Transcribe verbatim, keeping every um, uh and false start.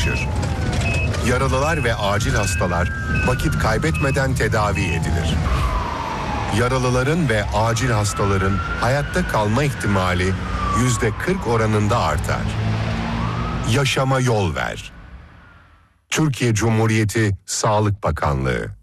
çalışır. Yaralılar ve acil hastalar vakit kaybetmeden tedavi edilir. Yaralıların ve acil hastaların hayatta kalma ihtimali yüzde kırk oranında artar. Yaşama yol ver. Türkiye Cumhuriyeti Sağlık Bakanlığı.